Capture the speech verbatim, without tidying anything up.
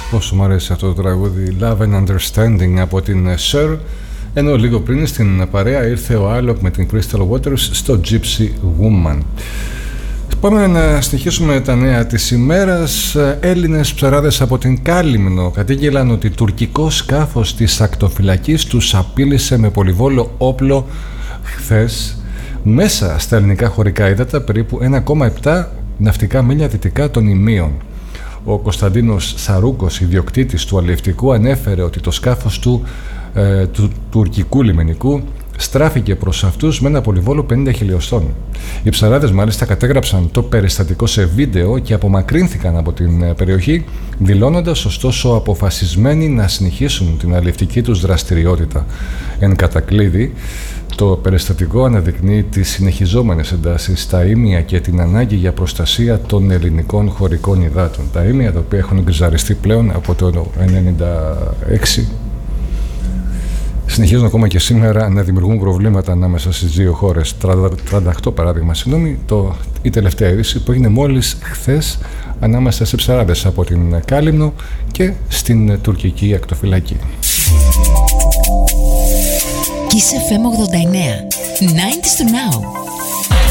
Πόσο μου αρέσει αυτό το τραγούδι, Love and Understanding από την Cher. Ενώ λίγο πριν στην παρέα ήρθε ο Alok με την Crystal Waters στο Gypsy Woman. Πάμε να συνεχίσουμε τα νέα της ημέρας. Έλληνες ψαράδες από την Κάλυμνο κατήγγειλαν ότι τουρκικό σκάφος της ακτοφυλακής τους απείλησε με πολυβόλο όπλο χθες μέσα στα ελληνικά χωρικά ύδατα, περίπου ένα κόμμα επτά ναυτικά μίλια δυτικά των Ιμίων. Ο Κωνσταντίνος Σαρούκος, ιδιοκτήτης του αλλιευτικού, ανέφερε ότι το σκάφος του, ε, του τουρκικού λιμενικού στράφηκε προς αυτούς με ένα πολυβόλο πενήντα χιλιοστών. Οι ψαράδες μάλιστα κατέγραψαν το περιστατικό σε βίντεο και απομακρύνθηκαν από την περιοχή, δηλώνοντας ωστόσο αποφασισμένοι να συνεχίσουν την αλλιευτική τους δραστηριότητα. Εν κατακλείδη, το περιστατικό αναδεικνύει τις συνεχιζόμενες εντάσεις στα Ήμια και την ανάγκη για προστασία των ελληνικών χωρικών υδάτων. Τα Ήμια, τα οποία έχουν γκριζαριστεί πλέον από το χίλια εννιακόσια ενενήντα έξι, συνεχίζουν ακόμα και σήμερα να δημιουργούν προβλήματα ανάμεσα στις δύο χώρες. τριάντα οκτώ παράδειγμα, συγγνώμη, το, η τελευταία είδηση που έγινε μόλις χθες ανάμεσα σε ψαράδες από την Κάλυμνο και στην τουρκική ακτοφυλακή. Kiss εφ εμ ογδόντα εννέα, ενενήντα to now.